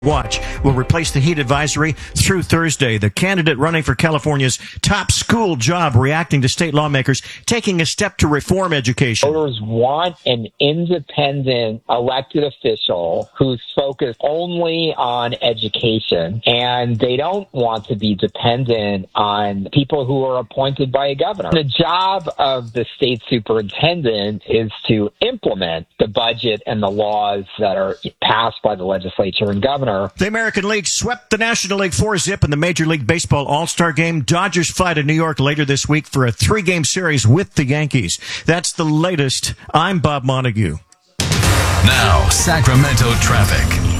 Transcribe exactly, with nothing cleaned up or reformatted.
Watch will replace the heat advisory through Thursday. The candidate running for California's top school job reacting to state lawmakers taking a step to reform education. Voters want an independent elected official who's focused only on education, and they don't want to be dependent on people who are appointed by a governor. The job of the state superintendent is to implement the budget and the laws that are passed by the legislature and governor. The American League swept the National League four zip in the Major League Baseball All-Star Game. Dodgers fly to New York later this week for a three-game series with the Yankees. That's the latest. I'm Bob Montague. Now, Sacramento traffic.